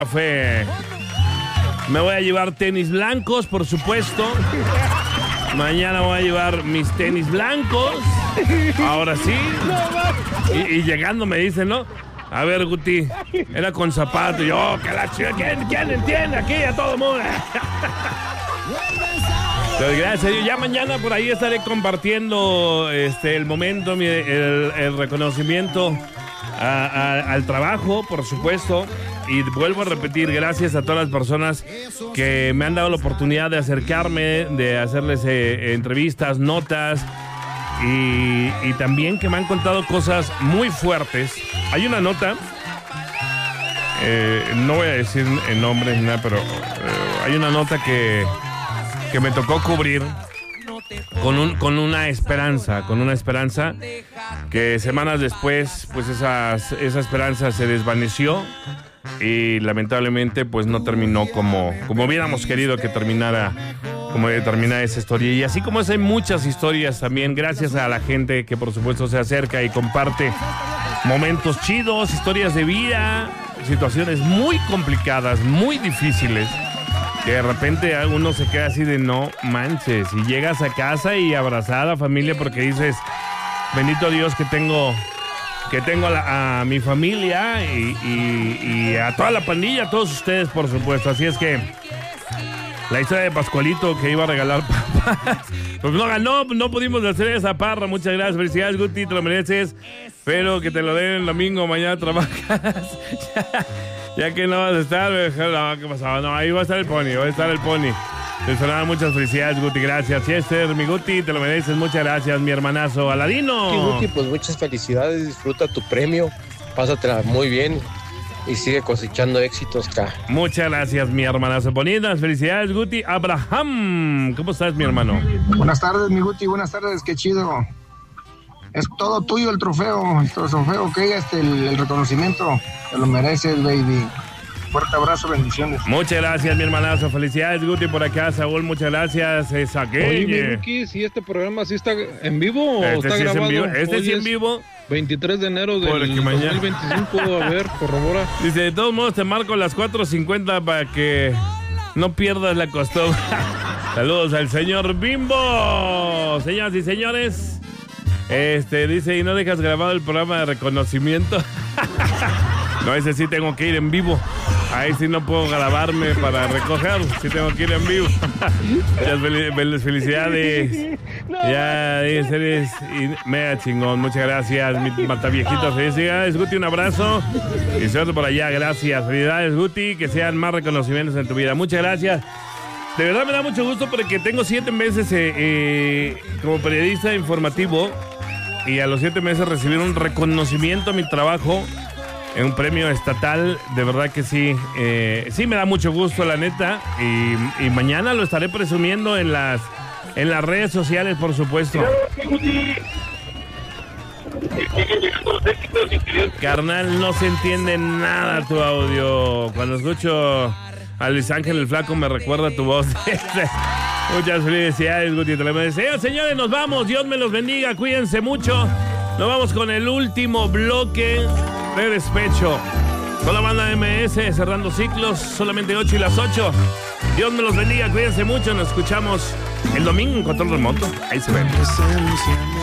Me voy a llevar tenis blancos, por supuesto. Mañana voy a llevar mis tenis blancos. Ahora sí. Y llegando me dicen, ¿no? A ver, Guti, era con zapatos. Yo, que la chica, ¿quién entiende aquí a todo el mundo? Entonces, gracias. Ya mañana por ahí estaré compartiendo el momento, el reconocimiento al trabajo, por supuesto. Y vuelvo a repetir, gracias a todas las personas que me han dado la oportunidad de acercarme, de hacerles entrevistas, notas y también que me han contado cosas muy fuertes. Hay una nota, no voy a decir el nombre ni nada, pero hay una nota que me tocó cubrir con una esperanza que semanas después, pues esa esperanza se desvaneció. Y lamentablemente pues no terminó como hubiéramos querido que terminara esa historia. Y así como hay muchas historias también, gracias a la gente que por supuesto se acerca y comparte momentos chidos, historias de vida, situaciones muy complicadas, muy difíciles, que de repente uno se queda así de no manches, y llegas a casa y abrazar a la familia porque dices, bendito Dios que tengo a mi familia y a toda la pandilla, a todos ustedes, por supuesto. Así es que la historia de Pascualito que iba a regalar papas, pues no ganó, no pudimos hacer esa parra. Muchas gracias, felicidades, Guti, te lo mereces. Espero que te lo den el domingo, mañana trabajas. ya que no vas a estar, no, ¿qué pasaba? No, ahí va a estar el pony, Te sonaba muchas felicidades, Guti, gracias. Chester, mi Guti, te lo mereces, muchas gracias, mi hermanazo Aladino. Sí, Guti, pues muchas felicidades, disfruta tu premio, pásatela muy bien y sigue cosechando éxitos acá. Muchas gracias, mi hermanazo. Bonitas felicidades, Guti. Abraham, ¿cómo estás, mi hermano? Buenas tardes, mi Guti, buenas tardes, qué chido. Es todo tuyo el trofeo que el reconocimiento, te lo mereces, baby. Fuerte abrazo, bendiciones. Muchas gracias, mi hermanazo. Felicidades, Guti, por acá. Saúl, muchas gracias. Oye, mi Guti, si este programa sí está en vivo o está sí grabado. Este sí en vivo. 23 de enero del 2025, a ver, corrobora. Dice, de todos modos te marco a las 4:50 para que no pierdas la costumbre. Saludos al señor Bimbo. Señoras y señores, dice, ¿y no dejas grabado el programa de reconocimiento? No, ese sí tengo que ir en vivo. Ahí sí no puedo grabarme para recoger. Sí tengo que ir en vivo. Muchas felicidades. Ya eres mega chingón. Muchas gracias, mi mataviejito. Felicidades, Guti. Un abrazo. Y suerte por allá. Gracias. Felicidades, Guti. Que sean más reconocimientos en tu vida. Muchas gracias. De verdad me da mucho gusto porque tengo 7 meses como periodista informativo. Y a los 7 meses recibir un reconocimiento a mi trabajo. En un premio estatal, de verdad que sí, sí me da mucho gusto, la neta, y mañana lo estaré presumiendo en las redes sociales, por supuesto. Carnal, no se entiende nada tu audio. Cuando escucho a Luis Ángel el Flaco me recuerda tu voz. Muchas felicidades, Guti. Señores, nos vamos. Dios me los bendiga. Cuídense mucho. Nos vamos con el último bloque de despecho. Con la banda MS, cerrando ciclos, solamente 8 y las 8. Dios me los bendiga, cuídense mucho. Nos escuchamos el domingo en Control Remoto. Ahí se ven.